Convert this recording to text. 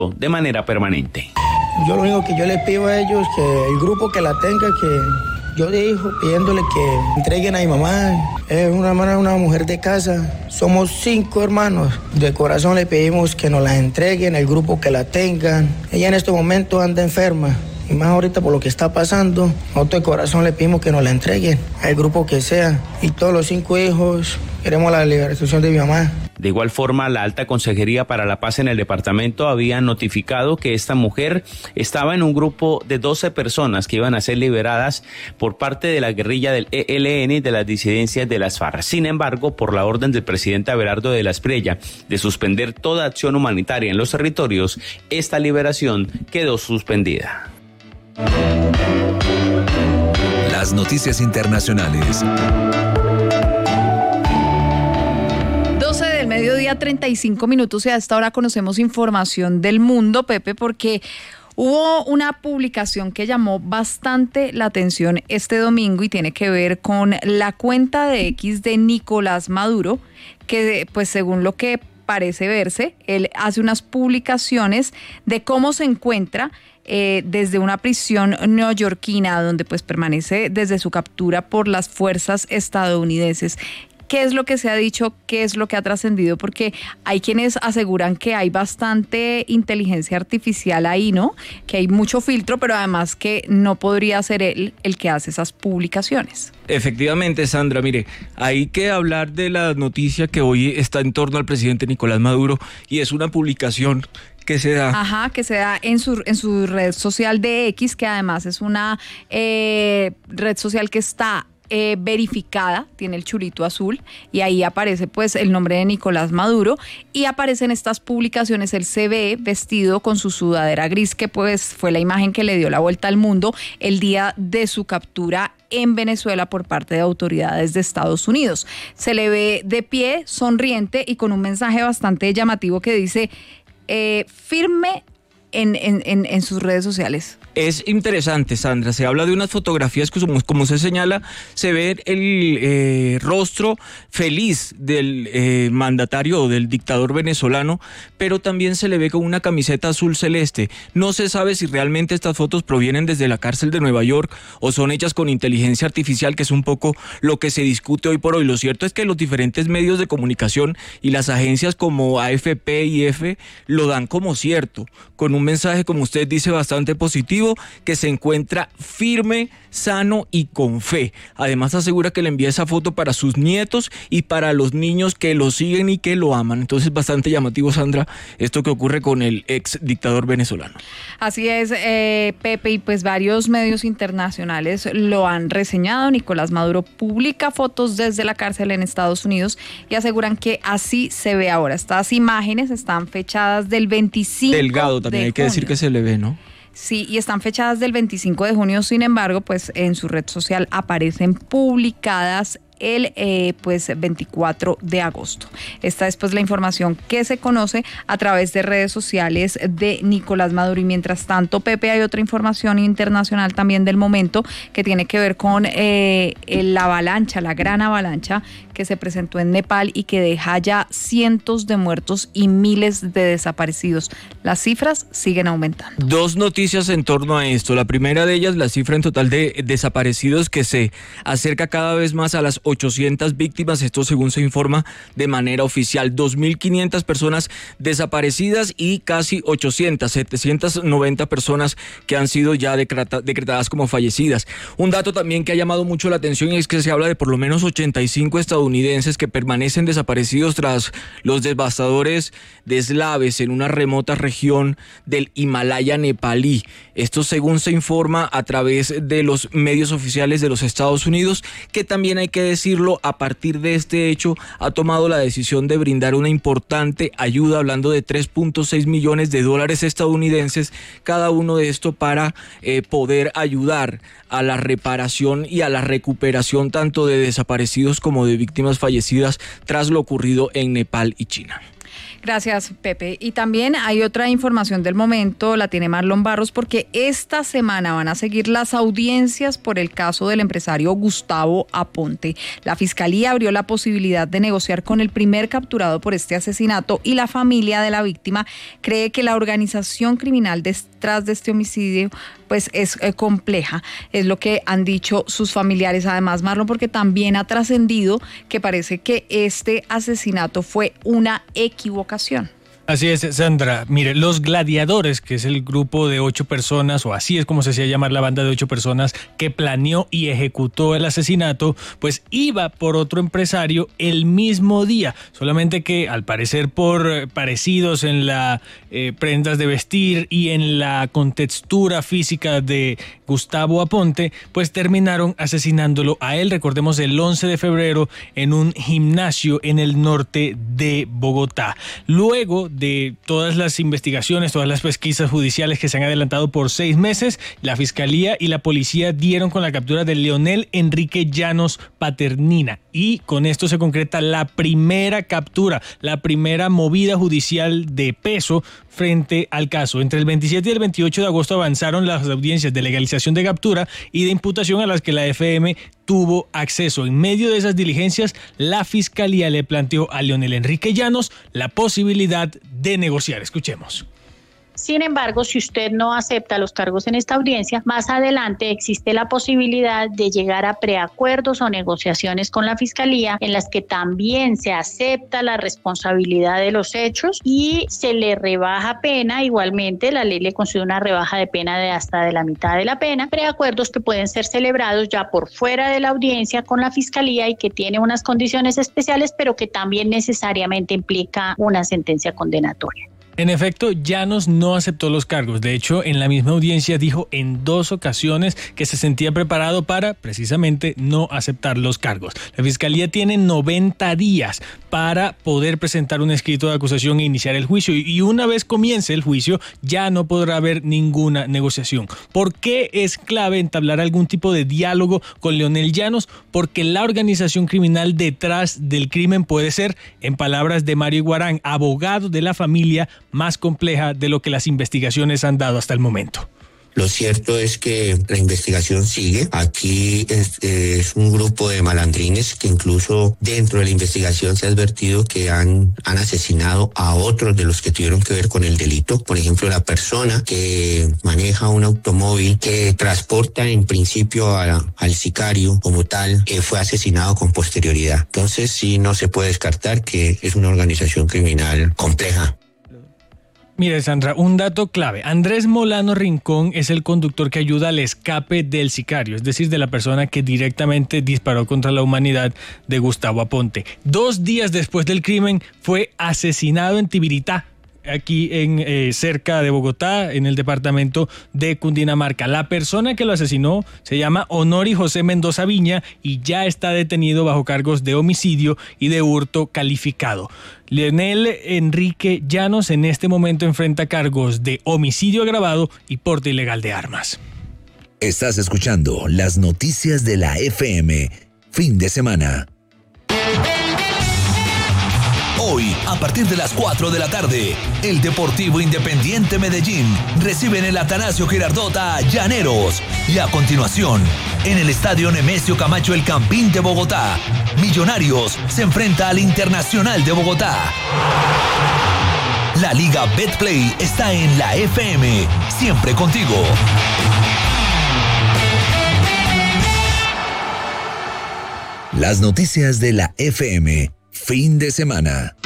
de manera permanente. Yo lo único que yo les pido a ellos, que el grupo que la tenga, que yo dijo pidiéndole que entreguen a mi mamá. Es una mujer de casa. Somos 5 hermanos. De corazón le pedimos que nos la entreguen, el grupo que la tengan. Ella en este momento anda enferma. Y más ahorita por lo que está pasando, nosotros de corazón le pedimos que nos la entreguen al grupo que sea. Y todos los 5 hijos queremos la liberación de mi mamá. De igual forma, la Alta Consejería para la Paz en el departamento había notificado que esta mujer estaba en un grupo de 12 personas que iban a ser liberadas por parte de la guerrilla del ELN y de las disidencias de las FARC. Sin embargo, por la orden del presidente Abelardo de la Espriella de suspender toda acción humanitaria en los territorios, esta liberación quedó suspendida. Las noticias internacionales. 12 del mediodía, 35 minutos, y a esta hora conocemos información del mundo, Pepe, porque hubo una publicación que llamó bastante la atención este domingo y tiene que ver con la cuenta de X de Nicolás Maduro, que pues según lo que parece verse, él hace unas publicaciones de cómo se encuentra desde una prisión neoyorquina donde pues permanece desde su captura por las fuerzas estadounidenses. ¿Qué es lo que se ha dicho? ¿Qué es lo que ha trascendido? Porque hay quienes aseguran que hay bastante inteligencia artificial ahí, ¿no? Que hay mucho filtro, pero además que no podría ser él el que hace esas publicaciones. Efectivamente, Sandra, mire, hay que hablar de la noticia que hoy está en torno al presidente Nicolás Maduro y es una publicación que se da. Ajá, que se da en su red social de X, que además es una red social que está verificada, tiene el chulito azul y ahí aparece pues el nombre de Nicolás Maduro y aparecen estas publicaciones. Él se ve vestido con su sudadera gris, que pues fue la imagen que le dio la vuelta al mundo el día de su captura en Venezuela por parte de autoridades de Estados Unidos. Se le ve de pie, sonriente y con un mensaje bastante llamativo que dice firme en sus redes sociales. Es interesante, Sandra, se habla de unas fotografías que como se señala, se ve el rostro feliz del mandatario o del dictador venezolano, pero también se le ve con una camiseta azul celeste. No se sabe si realmente estas fotos provienen desde la cárcel de Nueva York o son hechas con inteligencia artificial, que es un poco lo que se discute hoy por hoy. Lo cierto es que los diferentes medios de comunicación y las agencias como AFP y EFE lo dan como cierto, con un mensaje, como usted dice, bastante positivo, que se encuentra firme, sano y con fe. Además asegura que le envía esa foto para sus nietos y para los niños que lo siguen y que lo aman. Entonces bastante llamativo, Sandra, esto que ocurre con el ex dictador venezolano. Así es, Pepe, y pues varios medios internacionales lo han reseñado. Nicolás Maduro publica fotos desde la cárcel en Estados Unidos y aseguran que así se ve ahora. Estas imágenes están fechadas del 25 Delgado también, hay que decir que se le ve, ¿no? Sí, y están fechadas del 25 de junio, sin embargo, pues en su red social aparecen publicadas el 24 de agosto. Esta es pues la información que se conoce a través de redes sociales de Nicolás Maduro. Y mientras tanto, Pepe, hay otra información internacional también del momento que tiene que ver con la avalancha, la gran avalancha que se presentó en Nepal y que deja ya cientos de muertos y miles de desaparecidos. Las cifras siguen aumentando. Dos noticias en torno a esto. La primera de ellas, la cifra en total de desaparecidos que se acerca cada vez más a las 800 víctimas, esto según se informa de manera oficial. 2.500 personas desaparecidas y casi 790 personas que han sido ya decretadas como fallecidas. Un dato también que ha llamado mucho la atención es que se habla de por lo menos 85 estadounidenses que permanecen desaparecidos tras los devastadores deslaves en una remota región del Himalaya nepalí. Esto según se informa a través de los medios oficiales de los Estados Unidos, que también hay que decirlo, a partir de este hecho ha tomado la decisión de brindar una importante ayuda, hablando de $3.6 millones estadounidenses, cada uno de esto para poder ayudar a la reparación y a la recuperación tanto de desaparecidos como de víctimas fallecidas tras lo ocurrido en Nepal y China. Gracias, Pepe. Y también hay otra información del momento, la tiene Marlon Barros, porque esta semana van a seguir las audiencias por el caso del empresario Gustavo Aponte. La Fiscalía abrió la posibilidad de negociar con el primer capturado por este asesinato y la familia de la víctima cree que la organización criminal detrás de este homicidio pues es compleja, es lo que han dicho sus familiares. Además, Marlon, porque también ha trascendido que parece que este asesinato fue una equivocación. Así es, Sandra. Mire, los Gladiadores, que es el grupo de 8 personas, o así es como se hacía llamar la banda de 8 personas, que planeó y ejecutó el asesinato, pues iba por otro empresario el mismo día. Solamente que, al parecer, por parecidos en las prendas de vestir y en la contextura física de Gustavo Aponte, pues terminaron asesinándolo a él, recordemos, el 11 de febrero en un gimnasio en el norte de Bogotá. Luego de todas las investigaciones, todas las pesquisas judiciales que se han adelantado por 6 meses, la Fiscalía y la Policía dieron con la captura de Leonel Enrique Llanos Paternina, y con esto se concreta la primera captura, la primera movida judicial de peso frente al caso. Entre el 27 y el 28 de agosto avanzaron las audiencias de legalización de captura y de imputación a las que la FM tuvo acceso. En medio de esas diligencias, la Fiscalía le planteó a Leonel Enrique Llanos la posibilidad de negociar. Escuchemos. Sin embargo, si usted no acepta los cargos en esta audiencia, más adelante existe la posibilidad de llegar a preacuerdos o negociaciones con la Fiscalía en las que también se acepta la responsabilidad de los hechos y se le rebaja pena. Igualmente, la ley le concede una rebaja de pena de hasta de la mitad de la pena. Preacuerdos que pueden ser celebrados ya por fuera de la audiencia con la Fiscalía y que tiene unas condiciones especiales, pero que también necesariamente implica una sentencia condenatoria. En efecto, Llanos no aceptó los cargos. De hecho, en la misma audiencia dijo en 2 ocasiones que se sentía preparado para, precisamente, no aceptar los cargos. La Fiscalía tiene 90 días para poder presentar un escrito de acusación e iniciar el juicio. Y una vez comience el juicio, ya no podrá haber ninguna negociación. ¿Por qué es clave entablar algún tipo de diálogo con Leonel Llanos? Porque la organización criminal detrás del crimen puede ser, en palabras de Mario Iguarán, abogado de la familia, más compleja de lo que las investigaciones han dado hasta el momento. Lo cierto es que la investigación sigue. Aquí es un grupo de malandrines que incluso dentro de la investigación se ha advertido que han asesinado a otros de los que tuvieron que ver con el delito. Por ejemplo, la persona que maneja un automóvil que transporta en principio al sicario como tal, fue asesinado con posterioridad. Entonces sí, no se puede descartar que es una organización criminal compleja. Mire, Sandra, un dato clave. Andrés Molano Rincón es el conductor que ayuda al escape del sicario, es decir, de la persona que directamente disparó contra la humanidad de Gustavo Aponte. 2 días después del crimen fue asesinado en Tibiritá, aquí en cerca de Bogotá, en el departamento de Cundinamarca. La persona que lo asesinó se llama Honori José Mendoza Viña y ya está detenido bajo cargos de homicidio y de hurto calificado. Leonel Enrique Llanos en este momento enfrenta cargos de homicidio agravado y porte ilegal de armas. Estás escuchando las noticias de la FM, fin de semana. Hoy, a partir de las 4 de la tarde, el Deportivo Independiente Medellín recibe en el Atanasio Girardot a Llaneros. Y a continuación, en el Estadio Nemesio Camacho El Campín de Bogotá, Millonarios se enfrenta al Internacional de Bogotá. La Liga Betplay está en la FM, siempre contigo. Las noticias de la FM, fin de semana.